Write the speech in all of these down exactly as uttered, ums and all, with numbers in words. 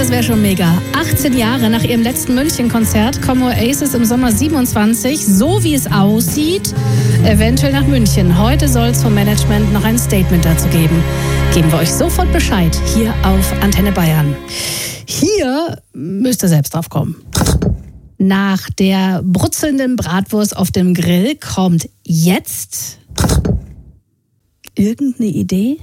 das wäre schon mega. achtzehn Jahre nach ihrem letzten München-Konzert kommen Oasis im Sommer siebenundzwanzig, so wie es aussieht, eventuell nach München. Heute soll es vom Management noch ein Statement dazu geben. Geben wir euch sofort Bescheid hier auf Antenne Bayern. Hier müsst ihr selbst drauf kommen. Nach der brutzelnden Bratwurst auf dem Grill kommt jetzt irgendeine Idee?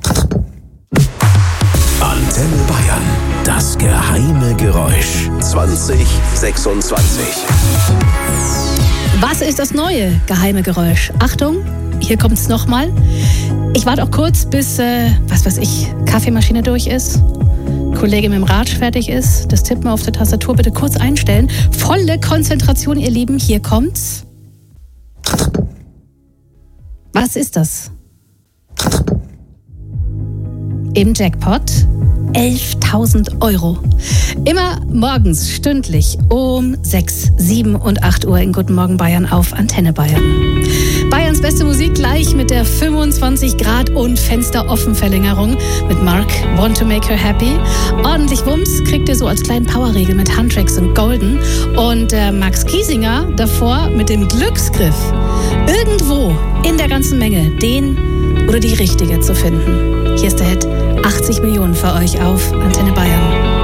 Antenne Bayern, das geheime Geräusch zwanzig sechsundzwanzig. Was ist das neue geheime Geräusch? Achtung, hier kommt es nochmal. Ich warte auch kurz, bis, äh, was weiß ich, Kaffeemaschine durch ist. Kollege mit dem Rad fertig ist. Das Tippen auf der Tastatur bitte kurz einstellen. Volle Konzentration, ihr Lieben. Hier kommt's. Was ist das? Im Jackpot elftausend Euro. Immer morgens stündlich um sechs, sieben und acht Uhr in Guten Morgen Bayern auf Antenne Bayern. Bayerns beste Musik gleich mit der fünfundzwanzig Grad und Fensteroffen-Verlängerung mit Mark, Want to Make Her Happy. Ordentlich Wumms kriegt ihr so als kleinen Powerregel mit Handtracks und Golden. Und äh, Max Giesinger davor mit dem Glücksgriff. Irgendwo in der ganzen Menge den oder die richtige zu finden. Hier ist der Hit achtzig Millionen für euch auf Antenne Bayern.